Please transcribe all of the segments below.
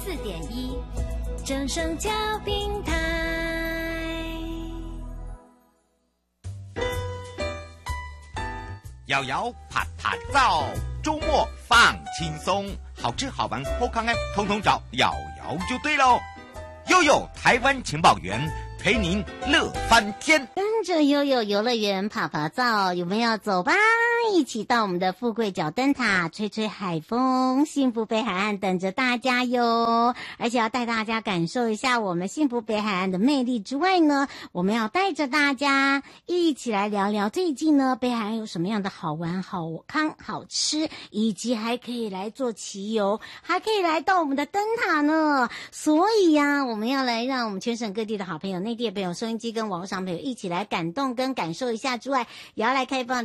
94.1正声调频台。 摇摇啪啪照，周末放轻松，好吃好玩好康通通找摇摇就对喽。悠悠台湾情报员陪您乐翻天， 跟着悠悠游乐园跑跑照，有没有走吧？一起到我们的富贵角灯塔吹吹海风，幸福北海岸等着大家哟！而且要带大家感受一下我们幸福北海岸的魅力之外呢，我们要带着大家一起来聊聊最近呢北海岸有什么样的好玩、好康、好吃，以及还可以来做骑游，还可以来到我们的灯塔呢。所以呀，我们要来让我们全省各地的好朋友、内地的朋友、收音机跟网络上朋友一起来感动跟感受一下之外，也要来开放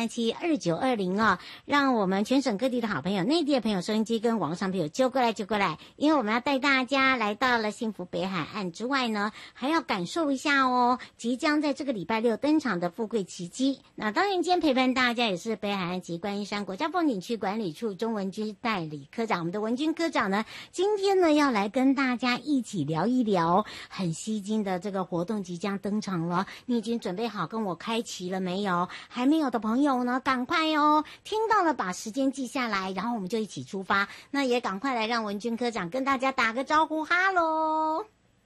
02372920哦，让我们全省各地的好朋友、内地的朋友、收音机跟网络上朋友揪过来，因为我们要带大家来到了幸福北海岸之外呢，还要感受一下哦，即将在这个礼拜六登场的富贵奇迹。那当然今天陪伴大家也是北海岸及观音山国家风景区管理处钟文君代理科长，我们的文君科长呢，今天呢要来跟大家一起聊一聊很吸睛的这个活动即将登场了，你已经准备好跟我开齐了没有？还没有的朋友呢，赶快哦，听到了把时间记下来，然后我们就一起出发。那也赶快来让文君科长跟大家打个招呼，哈喽。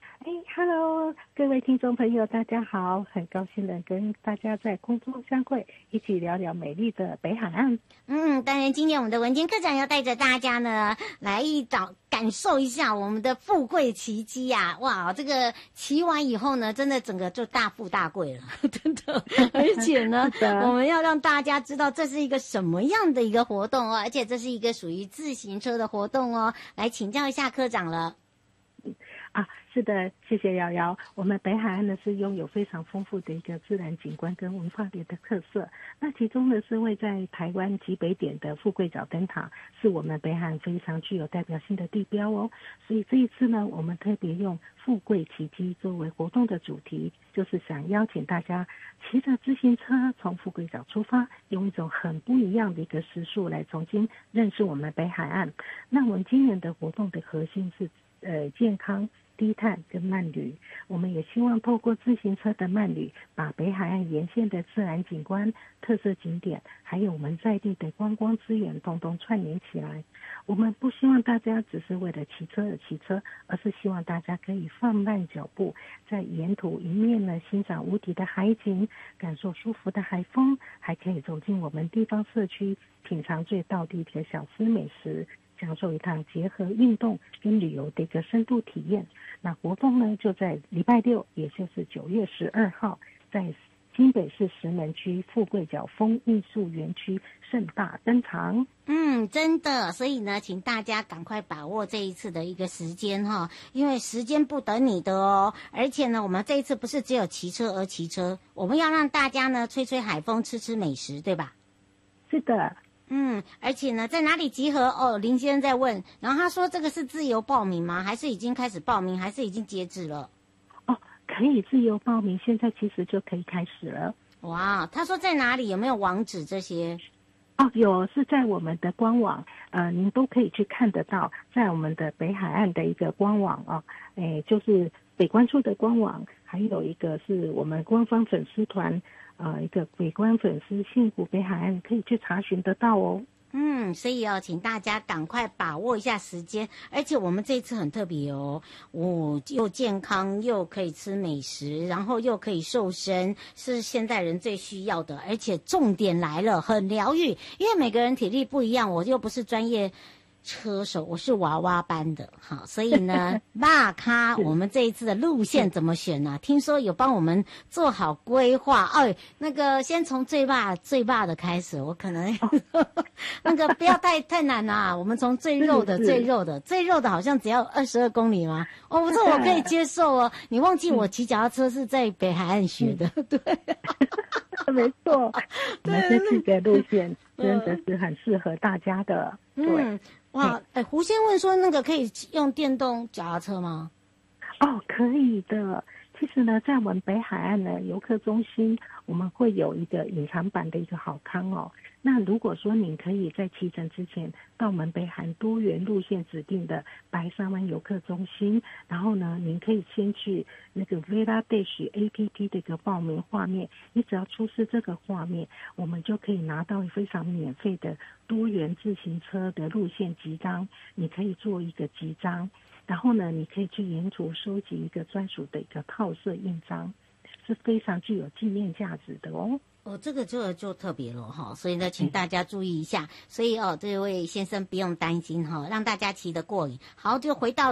Hello， 各位听众朋友，大家好，很高兴的跟大家在空中相会，一起聊聊美丽的北海岸。 当然，今天我们的文君科长要带着大家呢来感受一下我们的富贵奇迹呀！哇，这个骑完以后呢，真的整个就大富大贵了，真的。而且呢，我们要让大家知道这是一个什么样的一个活动哦，而且这是一个属于自行车的活动哦。来请教一下科长了。 是的，谢谢瑶瑶。我们北海岸呢是拥有非常丰富的一个自然景观跟文化的特色。那其中呢是位在台湾极北点的富贵角灯塔，是我们北海岸非常具有代表性的地标哦。所以这一次呢，我们特别用富贵奇迹作为活动的主题，就是想邀请大家骑着自行车从富贵角出发，用一种很不一样的一个时速来重新认识我们北海岸。那我们今年的活动的核心是健康、低碳跟慢旅。我们也希望透过自行车的慢旅，把北海岸沿线的自然景观、特色景点，还有我们在地的观光资源统统串联起来。我们不希望大家只是为了骑车而骑车，而是希望大家可以放慢脚步，在沿途一面呢欣赏无敌的海景，感受舒服的海风，还可以走进我们地方社区，品尝最道地的小吃美食，享受一趟结合运动跟旅游的一个深度体验。那活动呢就在礼拜六，也就是9月12号，在新北市石门区富贵角风艺术园区盛大登场。 真的，所以呢，请大家赶快把握这一次的一个时间哈，因为时间不等你的哦。而且呢，我们这一次不是只有骑车而骑车，我们要让大家呢吹吹海风，吃吃美食，对吧？ 是的。 而且呢，在哪里集合？哦，林先生在问，然后他说这个是自由报名吗？还是已经开始报名？还是已经截止了？ 可以自由报名，现在其实就可以开始了。 哇，他说在哪里？有没有网址这些？ 有，是在我们的官网，您都可以去看得到，在我们的北海岸的一个官网就是北关处的官网，还有一个是我们官方粉丝团，一个北关粉丝幸福北海岸，可以去查询得到哦。 所以请大家赶快把握一下时间，而且我们这次很特别哦，又健康又可以吃美食，然后又可以瘦身，是现代人最需要的，而且重点来了，很疗愈，因为每个人体力不一样，我又不是专业车手，我是娃娃班的，好，所以呢，大咖，我们这一次的路线怎么选呢？听说有帮我们做好规划，那个先从最霸的开始，我可能那个不要太难啦，我们从最肉的好像只要22公里吗？不是，我可以接受哦。你忘记我骑脚踏车是在北海岸学的，对。 没错，我们这次的路线真的是很适合大家的。对。 哇，胡先问说那个可以用电动脚踏车吗？ 可以的。其其实呢，在我们北海岸的游客中心，我们会有一个隐藏版的一个好康哦。那如果说您可以在启程之前到我们北海岸多元路线指定的白沙湾游客中心，然后呢，您可以先去那个 Vela Dash APP 的一个报名画面，你只要出示这个画面，我们就可以拿到非常免费的多元自行车的路线集章，你可以做一个集章，然后呢，你可以去沿途收集一个专属的一个套色印章，是非常具有纪念价值的哦。 这个就特别了哈，所以呢，请大家注意一下。所以这位先生不用担心哈，让大家骑得过瘾。好，就回到